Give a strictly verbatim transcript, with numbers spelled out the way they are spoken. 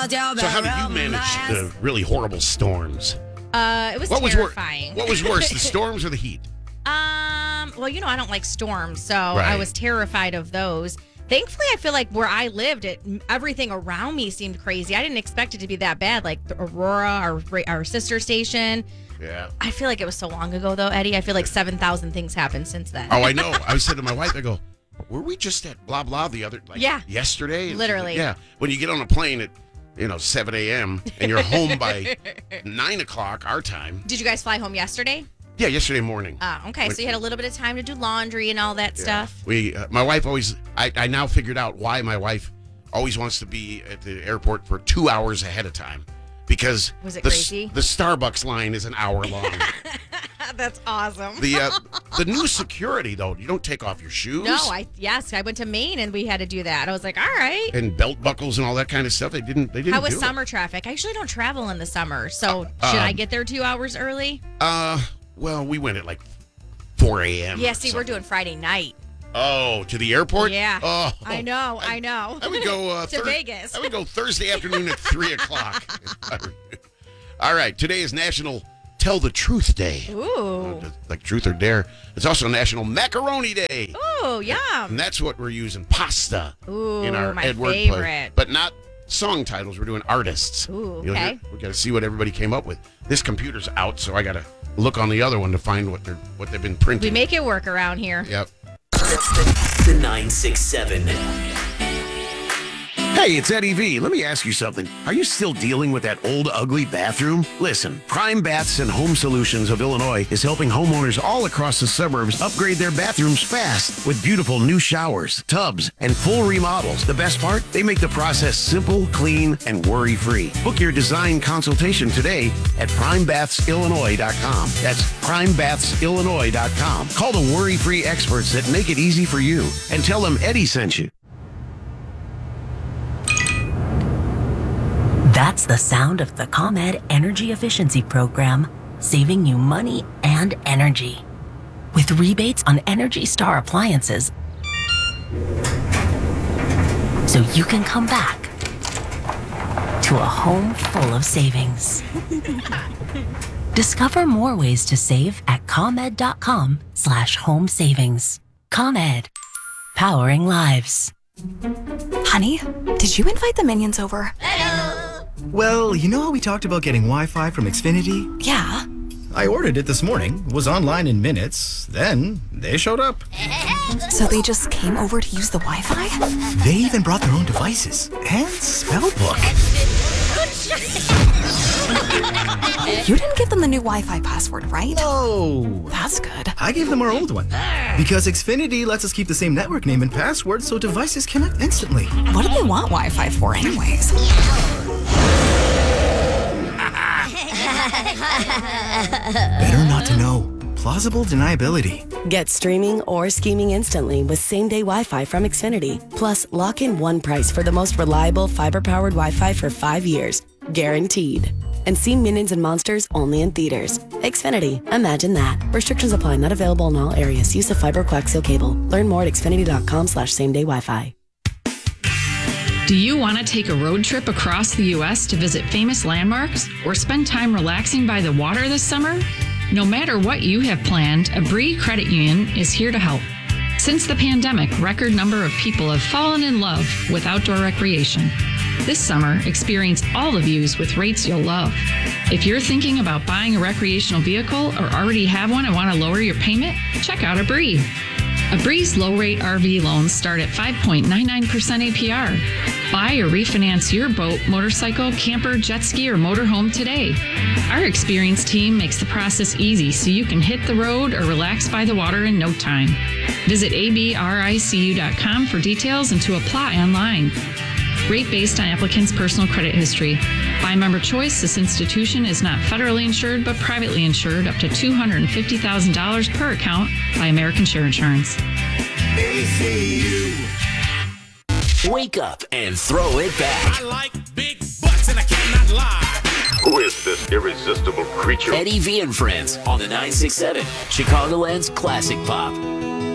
So how did you manage the really horrible storms? Uh, it was what terrifying. Was wor- what was worse, the storms or the heat? Um, well, you know, I don't like storms, so Right. I was terrified of those. Thankfully, I feel like where I lived, it everything around me seemed crazy. I didn't expect it to be that bad. Like the Aurora, our our sister station. Yeah. I feel like it was so long ago, though, Eddie. I feel like seven thousand things happened since then. Oh, I know. I said to my wife, I go, were we just at blah, blah the other, like yeah. yesterday? Literally. Yeah. When you get on a plane at, you know, seven a.m. and you're home by nine o'clock our time. Did you guys fly home yesterday? Yeah, yesterday morning. Ah, okay. When, so you had a little bit of time to do laundry and all that yeah. stuff. We, uh, my wife always, I, I now figured out why my wife always wants to be at the airport for two hours ahead of time. Because was it the, crazy? the Starbucks line is an hour long. That's awesome. The uh, the new security, though, you don't take off your shoes. No, I yes, I went to Maine and we had to do that. I was like, all right. And belt buckles and all that kind of stuff. They didn't. They didn't. How was do summer it. traffic? I usually don't travel in the summer, so Uh, should um, I get there two hours early? Uh, well, we went at like four a.m. Yeah, see, we're doing Friday night. Oh, to the airport? Yeah. Oh, I know, I, I know. I would go uh, to thir- Vegas. I would go Thursday afternoon at three o'clock. All right, today is National Tell the Truth Day. Ooh. Uh, like truth or dare. It's also National Macaroni Day. Ooh, yum. And that's what we're using, pasta. Ooh, in our my Edward favorite. play. But not song titles. We're doing artists. Ooh, You'll okay. hear- we got to see what everybody came up with. This computer's out, so I got to look on the other one to find what they're what they've been printing. We make it work around here. Yep. The nine six seven. Hey, it's Eddie V. Let me ask you something. Are you still dealing with that old, ugly bathroom? Listen, Prime Baths and Home Solutions of Illinois is helping homeowners all across the suburbs upgrade their bathrooms fast with beautiful new showers, tubs, and full remodels. The best part? They make the process simple, clean, and worry-free. Book your design consultation today at prime baths illinois dot com. That's prime baths illinois dot com. Call the worry-free experts that make it easy for you and tell them Eddie sent you. That's the sound of the ComEd Energy Efficiency Program, saving you money and energy. With rebates on Energy Star appliances, so you can come back to a home full of savings. Discover more ways to save at ComEd.com slash home savings. ComEd, powering lives. Honey, did you invite the minions over? Well, you know how we talked about getting Wi-Fi from Xfinity? Yeah. I ordered it this morning, was online in minutes, then they showed up. So they just came over to use the Wi-Fi? They even brought their own devices and spell book. You didn't give them the new Wi-Fi password, right? No. That's good. I gave them our old one. Because Xfinity lets us keep the same network name and password so devices connect instantly. What do they want Wi-Fi for anyways? Better not to know. Plausible deniability. Get streaming or scheming instantly with same-day Wi-Fi from Xfinity. Plus, lock in one price for the most reliable fiber-powered Wi-Fi for five years. Guaranteed. And see Minions and Monsters only in theaters. Xfinity. Imagine that. Restrictions apply. Not available in all areas. Use of fiber coaxial cable. Learn more at xfinity.com slash same-day Wi-Fi. Do you want to take a road trip across the U S to visit famous landmarks or spend time relaxing by the water this summer? No matter what you have planned, Abri Credit Union is here to help. Since the pandemic, record number of people have fallen in love with outdoor recreation. This summer, experience all the views with rates you'll love. If you're thinking about buying a recreational vehicle or already have one and want to lower your payment, check out Abri. Abri's low-rate R V loans start at five point nine nine percent A P R. Buy or refinance your boat, motorcycle, camper, jet ski, or motorhome today. Our experienced team makes the process easy so you can hit the road or relax by the water in no time. Visit A B R I C U dot com for details and to apply online. Rate based on applicant's personal credit history. By member choice, this institution is not federally insured but privately insured up to two hundred fifty thousand dollars per account by American Share Insurance. A C U. Wake up and throw it back. I like big butts and I cannot lie. Who is this irresistible creature? Eddie V and Friends on the nine six seven, Chicagoland's classic pop.